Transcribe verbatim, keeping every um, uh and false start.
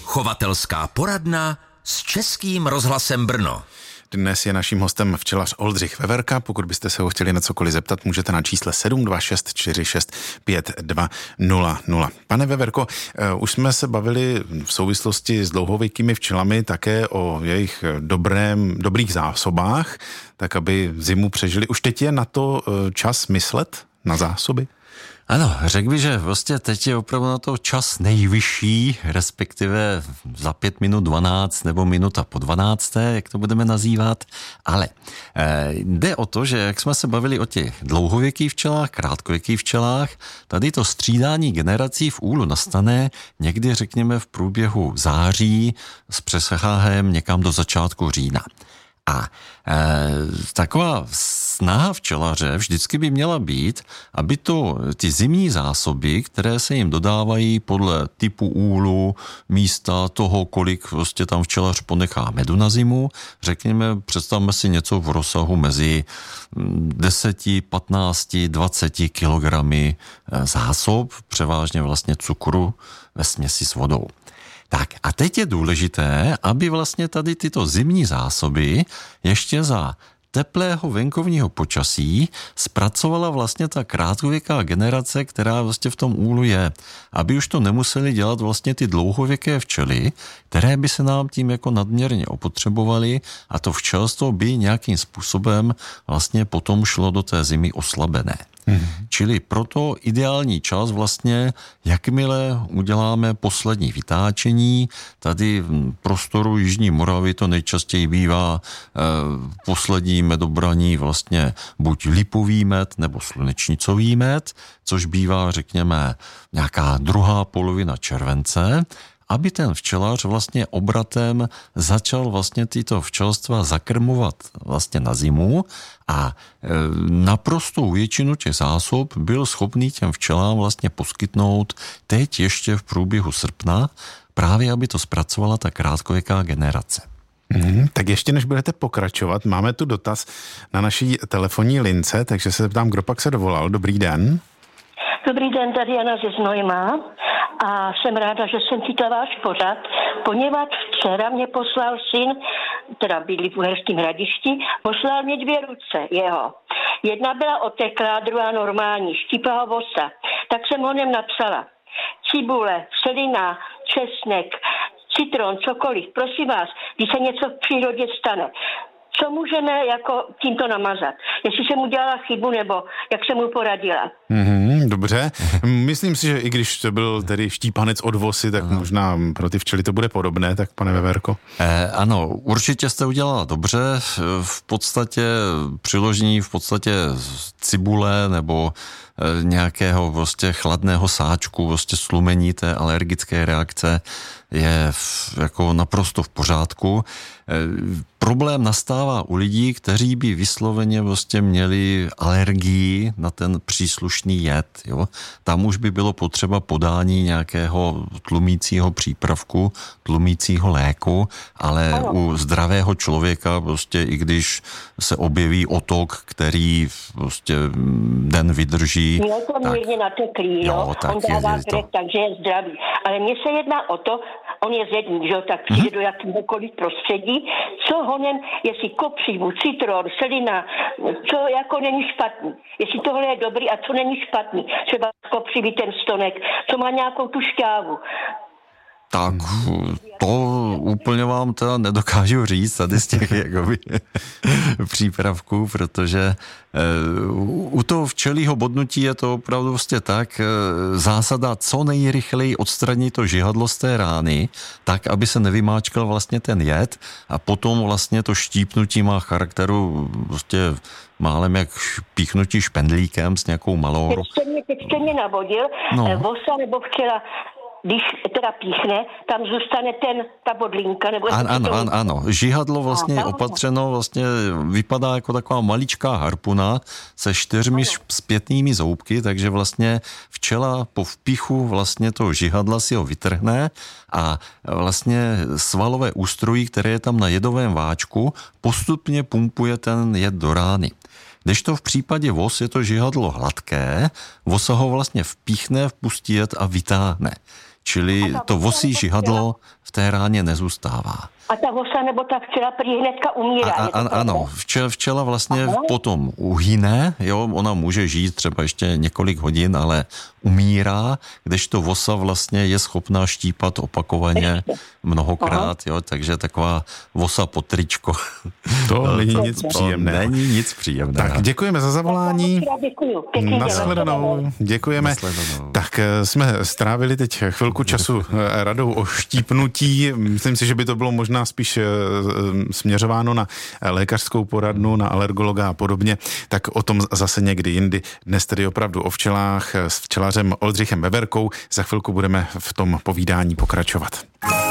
Chovatelská poradna s Českým rozhlasem Brno. Dnes je naším hostem včelař Oldřich Veverka. Pokud byste se ho chtěli na cokoliv zeptat, můžete na čísle sedm dva šest čtyři šest pět dva nula nula. Pane Veverko, už jsme se bavili v souvislosti s dlouhověkými včelami také o jejich dobrém, dobrých zásobách, tak aby zimu přežili. Už teď je na to čas myslet, na zásoby? Ano, řekl bych, že vlastně teď je opravdu na to čas nejvyšší, respektive za pět minut dvanáct nebo minuta po dvanácté, jak to budeme nazývat, ale eh, jde o to, že jak jsme se bavili o těch dlouhověkých včelách, krátkověkých včelách, tady to střídání generací v úlu nastane někdy, řekněme, v průběhu září s přesahem někam do začátku října. A e, taková snaha včelaře vždycky by měla být, aby to ty zimní zásoby, které se jim dodávají podle typu úlu, místa toho, kolik vlastně tam včelař ponechá medu na zimu, řekněme, představme si něco v rozsahu mezi deset, patnáct, dvacet kilogramy zásob, převážně vlastně cukru ve směsi s vodou. Tak a teď je důležité, aby vlastně tady tyto zimní zásoby ještě za teplého venkovního počasí zpracovala vlastně ta krátkověká generace, která vlastně v tom úlu je. Aby už to nemuseli dělat vlastně ty dlouhověké včely, které by se nám tím jako nadměrně opotřebovaly a to včelstvo by nějakým způsobem vlastně potom šlo do té zimy oslabené. Mm-hmm. Čili proto ideální čas vlastně, jakmile uděláme poslední vytáčení, tady v prostoru Jižní Moravy to nejčastěji bývá eh, poslední medobraní vlastně buď lipový med nebo slunečnicový med, což bývá, řekněme, nějaká druhá polovina července, aby ten včelař vlastně obratem začal vlastně tyto včelstva zakrmovat vlastně na zimu a e, naprostou většinu těch zásob byl schopný těm včelám vlastně poskytnout teď ještě v průběhu srpna, právě aby to zpracovala ta krátkověká generace. Hmm, tak ještě než budete pokračovat, máme tu dotaz na naší telefonní lince, takže se ptám, kdo pak se dovolal. Dobrý den. Dobrý den, tady Jana ze Znojma a jsem ráda, že jsem chytla váš pořad, poněvadž včera mě poslal syn, teda bydlí v Uherském Hradišti, poslal mě dvě ruce jeho. Jedna byla oteklá, druhá normální, štípla ho vosa. Tak jsem ho nem napsala. Cibule, selina, česnek, citron, cokoliv, prosím vás, když se něco v přírodě stane, co můžeme jako tímto namazat? Jestli jsem udělala chybu, nebo jak jsem mu poradila. Mm-hmm, dobře. Myslím si, že i když to byl tedy štípanec od vosy, tak možná pro ty včely to bude podobné, tak pane Veverko. Eh, ano, určitě jste udělala dobře. V podstatě přiložení v podstatě cibule nebo nějakého vlastně chladného sáčku, vlastně slumení té alergické reakce je v, jako naprosto v pořádku. E, problém nastává u lidí, kteří by vysloveně vlastně měli alergii na ten příslušný jed. Jo? Tam už by bylo potřeba podání nějakého tlumícího přípravku, tlumícího léku, ale ano. U zdravého člověka prostě i když se objeví otok, který prostě den vydrží. Měl to tak, mírně nateklý, jo, jo tak on dává je, krev, to... takže je zdravý. Ale mně se jedná o to, on je zedník, že jo, tak přijde hmm. do jakéhokoliv prostředí, co honem, jestli kopřivu, citron, selina, co jako není špatný. Jestli tohle je dobrý a co není špatný. Třeba kopřivý ten stonek, co má nějakou tu šťávu. Tak to úplně vám teda nedokážu říct tady z těch jakoby, přípravků, protože uh, u toho včelího bodnutí je to opravdu vlastně tak, uh, zásada co nejrychleji odstranit to žihadlo z té rány, tak, aby se nevymáčkal vlastně ten jed a potom vlastně to štípnutí má charakteru vlastně málem jak píchnutí špendlíkem s nějakou malou... Teď jste mě, teď jste mě navodil, no. vosa nebo včela, když teda píchne, tam zůstane ten, ta bodlínka, nebo... An, ano, ano, ano. Žihadlo vlastně je opatřeno, vlastně vypadá jako taková maličká harpuna se čtyřmi ano. zpětnými zoubky, takže vlastně včela po vpichu vlastně to žihadla si ho vytrhne a vlastně svalové ústrojí, které je tam na jedovém váčku, postupně pumpuje ten jed do rány. Kdežto v případě vos je to žihadlo hladké, vosa ho vlastně vpíchne, vpustí jed a vytáhne. čili to vosí žihadlo v té ráně nezůstává. A ta vosa nebo ta včela prý hnedka umírá. A, a, ano, včela, včela vlastně Aha. potom uhyne, jo, ona může žít třeba ještě několik hodin, ale umírá, kdežto vosa vlastně je schopná štípat opakovaně mnohokrát, jo, takže taková vosa po tričko. To není nic příjemného. Není nic příjemného. Tak děkujeme za zavolání. Děkuju. Nashledanou. Děkujeme. Nashledanou. Tak jsme strávili teď chvilku času radou o štípnutí. Myslím si, že by to bylo možná spíš směřováno na lékařskou poradnu, na alergologa a podobně. Tak o tom zase někdy jindy. Dnes tedy opravdu o včelách s včelařem Oldřichem Veverkou. Za chvilku budeme v tom povídání pokračovat.